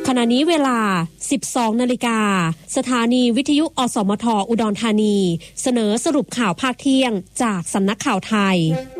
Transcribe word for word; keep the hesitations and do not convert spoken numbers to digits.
ขณะนี้เวลา สิบสองนาฬิกา สถานีวิทยุอสมทอุดรธานีเสนอสรุปข่าวภาคเที่ยงจากสำนักข่าวไทย